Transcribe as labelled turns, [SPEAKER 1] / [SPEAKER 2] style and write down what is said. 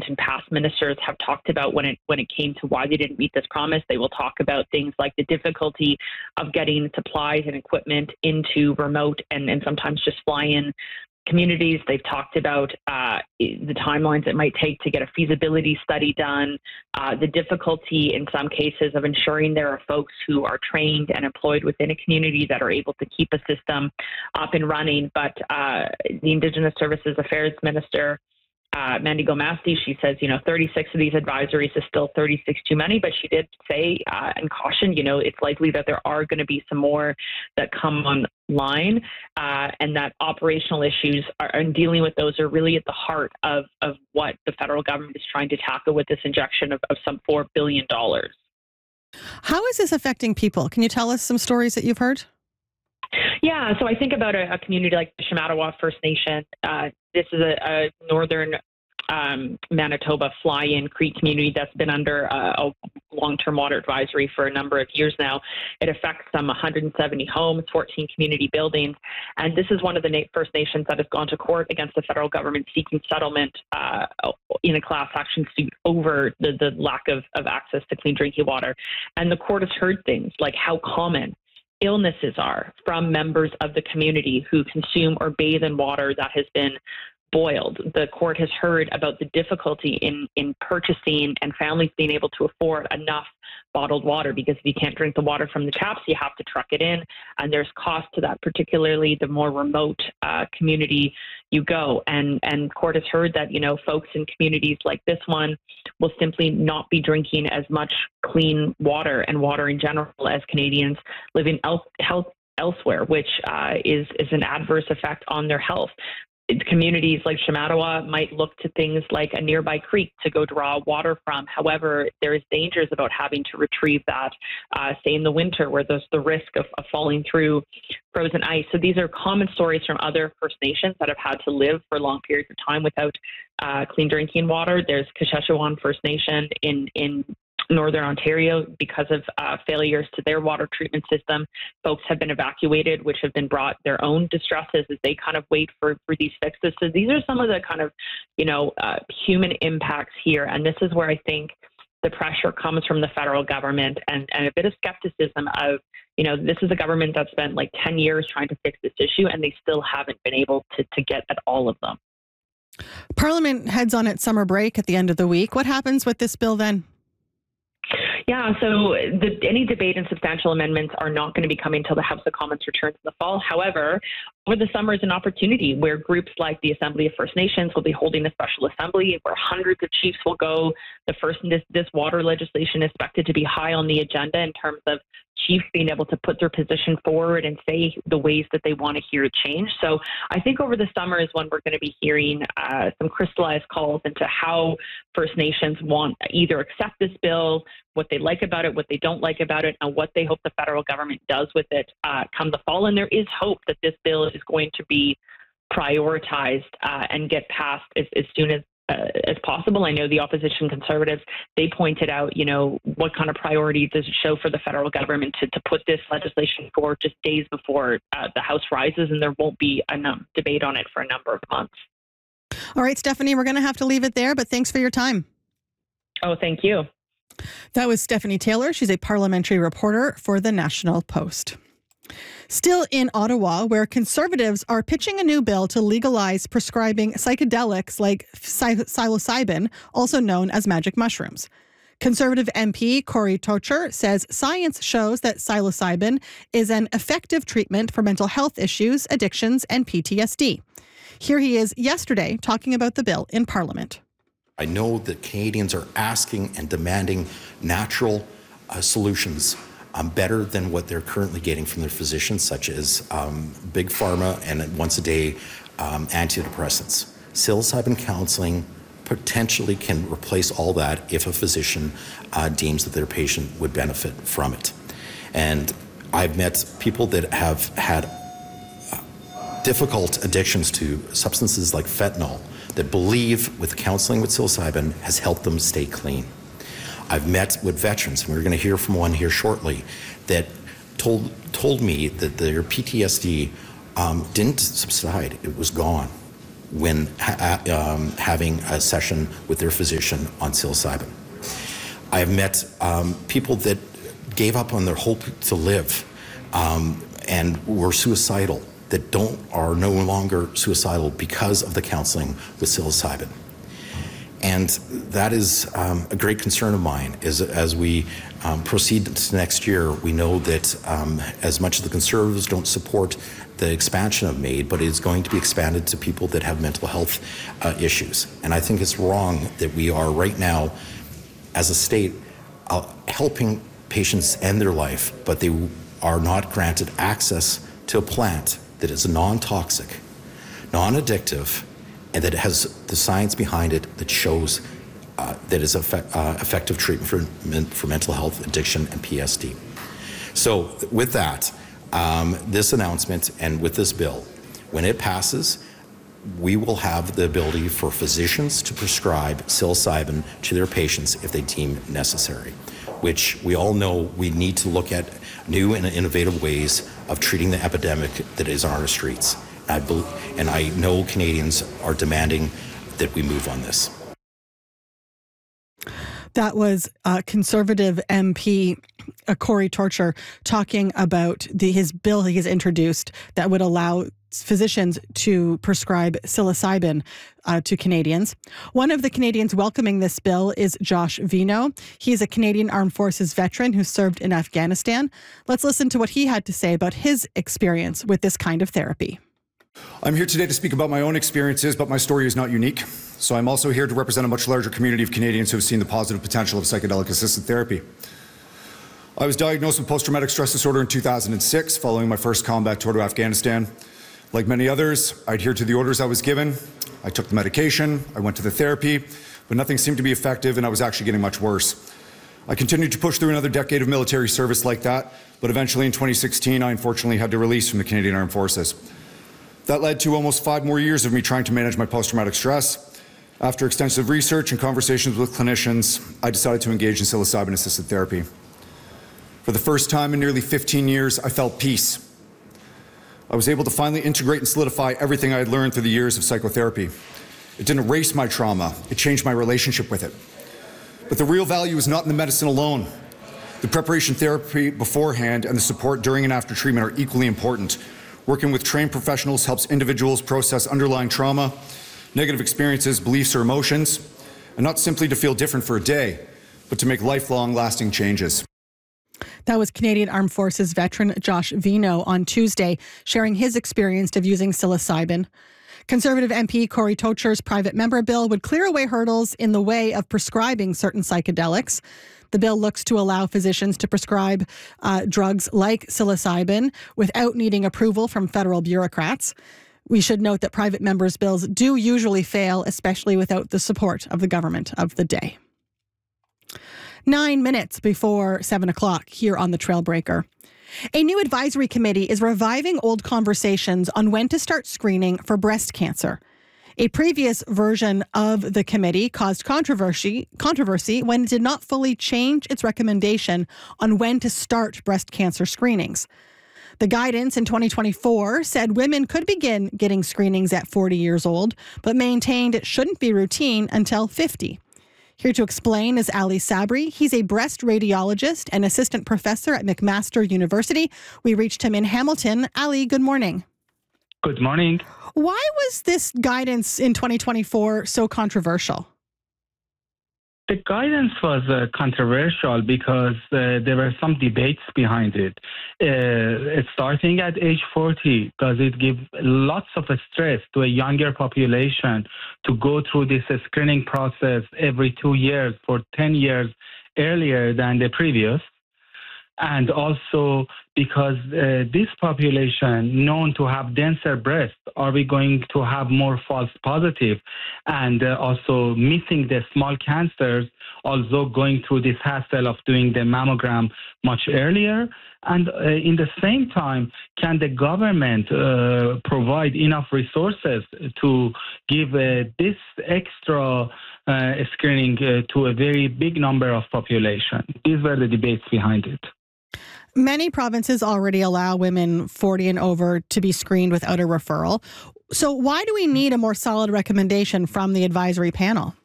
[SPEAKER 1] and past ministers have talked about when it came to why they didn't meet this promise. They will talk about things like the difficulty of getting supplies and equipment into remote and sometimes just fly-in communities. They've talked about the timelines it might take to get a feasibility study done, the difficulty in some cases of ensuring there are folks who are trained and employed within a community that are able to keep a system up and running. But the Indigenous Services Affairs Minister, Mandy Gomasti, she says, 36 of these advisories is still 36 too many, but she did say and caution, it's likely that there are going to be some more that come online and that operational issues and dealing with those are really at the heart of what the federal government is trying to tackle with this injection of some $4 billion.
[SPEAKER 2] How is this affecting people? Can you tell us some stories that you've heard?
[SPEAKER 1] Yeah, so I think about a community like the Shamattawa First Nation. This is a northern Manitoba fly-in Creek community that's been under a long-term water advisory for a number of years now. It affects some 170 homes, 14 community buildings, and this is one of the First Nations that has gone to court against the federal government seeking settlement in a class action suit over the lack of access to clean drinking water. And the court has heard things like how common illnesses are from members of the community who consume or bathe in water that has been boiled. The court has heard about the difficulty in purchasing and families being able to afford enough bottled water, because if you can't drink the water from the taps, you have to truck it in, and there's cost to that, particularly the more remote community you go. And court has heard that, folks in communities like this one will simply not be drinking as much clean water and water in general as Canadians living elsewhere, which is an adverse effect on their health. Communities like Shamattawa might look to things like a nearby creek to go draw water from. However, there is dangers about having to retrieve that, say in the winter, where there's the risk of falling through frozen ice. So these are common stories from other First Nations that have had to live for long periods of time without clean drinking water. There's Kashechewan First Nation in Northern Ontario, because of failures to their water treatment system. Folks have been evacuated, which have been brought their own distresses as they kind of wait for these fixes. So these are some of the kind of, human impacts here. And this is where I think the pressure comes from the federal government and a bit of skepticism of, this is a government that spent like 10 years trying to fix this issue, and they still haven't been able to get at all of them.
[SPEAKER 2] Parliament heads on its summer break at the end of the week. What happens with this bill then?
[SPEAKER 1] Yeah, so any debate and substantial amendments are not going to be coming until the House of Commons returns in the fall. However, over the summer is an opportunity where groups like the Assembly of First Nations will be holding a special assembly where hundreds of chiefs will go. This water legislation is expected to be high on the agenda in terms of chiefs being able to put their position forward and say the ways that they want to hear it change. So I think over the summer is when we're going to be hearing some crystallized calls into how First Nations want either accept this bill, what they like about it, what they don't like about it, and what they hope the federal government does with it come the fall. And there is hope that this bill is going to be prioritized and get passed as soon as possible. I know the opposition Conservatives, they pointed out, what kind of priority does it show for the federal government to put this legislation forward just days before the House rises, and there won't be a debate on it for a number of months.
[SPEAKER 2] All right, Stephanie, we're going to have to leave it there, but thanks for your time.
[SPEAKER 1] Oh, thank you.
[SPEAKER 2] That was Stephanie Taylor. She's a parliamentary reporter for the National Post. Still in Ottawa, where Conservatives are pitching a new bill to legalize prescribing psychedelics like psilocybin, also known as magic mushrooms. Conservative MP Cory Tocher says science shows that psilocybin is an effective treatment for mental health issues, addictions, and PTSD. Here he is yesterday talking about the bill in Parliament.
[SPEAKER 3] I know that Canadians are asking and demanding natural solutions better than what they're currently getting from their physicians, such as big pharma and once-a-day antidepressants. Psilocybin counseling potentially can replace all that if a physician deems that their patient would benefit from it. And I've met people that have had difficult addictions to substances like fentanyl that believe with counseling with psilocybin has helped them stay clean. I've met with veterans, and we're going to hear from one here shortly, that told me that their PTSD didn't subside, it was gone. when having a session with their physician on psilocybin. I have met people that gave up on their hope to live and were suicidal, that are no longer suicidal because of the counseling with psilocybin. And that is a great concern of mine. As we proceed to next year, we know that as much as the Conservatives don't support the expansion of MAID, but it's going to be expanded to people that have mental health issues. And I think it's wrong that we are right now, as a state, helping patients end their life, but they are not granted access to a plant that is non-toxic, non-addictive, and that has the science behind it that shows that is effective treatment for mental health, addiction, and PSD. So with that, this announcement and with this bill, when it passes, we will have the ability for physicians to prescribe psilocybin to their patients if they deem necessary, which we all know we need to look at new and innovative ways of treating the epidemic that is on our streets. And I know Canadians are demanding that we move on this.
[SPEAKER 2] That was Conservative MP Corey Torcher talking about his bill he has introduced that would allow physicians to prescribe psilocybin to Canadians. One of the Canadians welcoming this bill is Josh Vino. He's a Canadian Armed Forces veteran who served in Afghanistan. Let's listen to what he had to say about his experience with this kind of therapy.
[SPEAKER 4] I'm here today to speak about my own experiences, but my story is not unique. So I'm also here to represent a much larger community of Canadians who have seen the positive potential of psychedelic-assisted therapy. I was diagnosed with post-traumatic stress disorder in 2006 following my first combat tour to Afghanistan. Like many others, I adhered to the orders I was given. I took the medication, I went to the therapy, but nothing seemed to be effective and I was actually getting much worse. I continued to push through another decade of military service like that, but eventually in 2016, I unfortunately had to release from the Canadian Armed Forces. That led to almost 5 more years of me trying to manage my post-traumatic stress. After extensive research and conversations with clinicians, I decided to engage in psilocybin-assisted therapy. For the first time in nearly 15 years, I felt peace. I was able to finally integrate and solidify everything I had learned through the years of psychotherapy. It didn't erase my trauma, it changed my relationship with it. But the real value is not in the medicine alone. The preparation therapy beforehand and the support during and after treatment are equally important. Working with trained professionals helps individuals process underlying trauma, negative experiences, beliefs, or emotions, and not simply to feel different for a day, but to make lifelong, lasting changes.
[SPEAKER 2] That was Canadian Armed Forces veteran Josh Vino on Tuesday, sharing his experience of using psilocybin. Conservative MP Corey Torcher's private member bill would clear away hurdles in the way of prescribing certain psychedelics. The bill looks to allow physicians to prescribe drugs like psilocybin without needing approval from federal bureaucrats. We should note that private members' bills do usually fail, especially without the support of the government of the day. 9 minutes before 7 o'clock here on the Trailbreaker. A new advisory committee is reviving old conversations on when to start screening for breast cancer. A previous version of the committee caused controversy when it did not fully change its recommendation on when to start breast cancer screenings. The guidance in 2024 said women could begin getting screenings at 40 years old, but maintained it shouldn't be routine until 50. Here to explain is Ali Sabri. He's a breast radiologist and assistant professor at McMaster University. We reached him in Hamilton. Ali, good morning.
[SPEAKER 5] Good morning.
[SPEAKER 2] Why was this guidance in 2024 so controversial?
[SPEAKER 5] The guidance was controversial because there were some debates behind it. Starting at age 40, does it give lots of stress to a younger population to go through this screening process every 2 years for 10 years earlier than the previous? And also because this population known to have denser breasts, are we going to have more false positive and also missing the small cancers, also going through this hassle of doing the mammogram much earlier? And in the same time, can the government provide enough resources to give this extra screening to a very big number of population? These were the debates behind it.
[SPEAKER 2] Many provinces already allow women 40 and over to be screened without a referral. So why do we need a more solid recommendation from the advisory panel?